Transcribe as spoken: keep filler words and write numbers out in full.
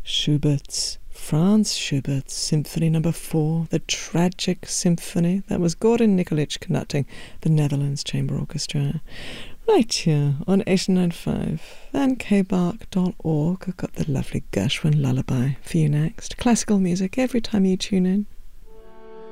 Schubert's, Franz Schubert's Symphony Number Four, the Tragic Symphony. That was Gordon Nikolic conducting the Netherlands Chamber Orchestra. Right here on eighty-nine point five and k bark dot org. I've got the lovely Gershwin Lullaby for you next. Classical music every time you tune in.